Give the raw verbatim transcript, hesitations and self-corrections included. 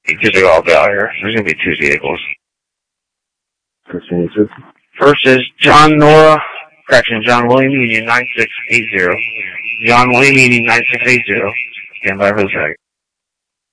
Because they're all out here. There's going to be two vehicles. First and two. First is John Nora, correction, John William Union nine six eight zero. John William Union nine six eight zero. Stand by for the second.